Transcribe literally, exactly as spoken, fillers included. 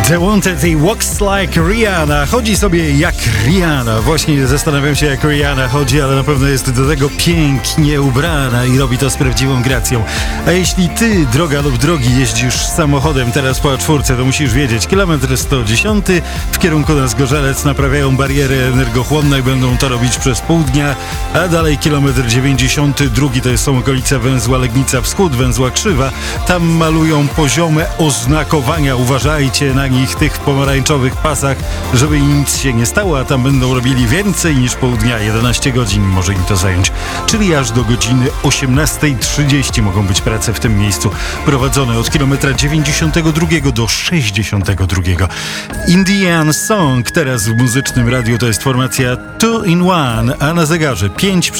The Wanted i Walks Like Rihanna. Chodzi sobie jak Rihanna. Właśnie zastanawiam się, jak Rihanna chodzi, ale na pewno jest do tego pięknie ubrana i robi to z prawdziwą gracją. A jeśli ty, droga lub drogi, jeździsz samochodem teraz po A cztery, to musisz wiedzieć, kilometr sto dziesięć w kierunku na Zgorzelec naprawiają bariery energochłonne i będą to robić przez pół dnia, a dalej kilometr dziewięćdziesiąty drugi to są okolice węzła Legnica Wschód, węzła Krzywa. Tam malują poziome oznakowania. Uważajcie na nich, tych w pomarańczowych pasach, żeby im nic się nie stało, a tam będą robili więcej niż pół dnia, jedenaście godzin może im to zająć. Czyli aż do godziny osiemnastej trzydzieści mogą być prace w tym miejscu prowadzone od kilometra dziewięćdziesiątego drugiego do sześćdziesiątego drugiego. Indian Song teraz w Muzycznym Radiu to jest formacja Two in One, a na zegarze pięć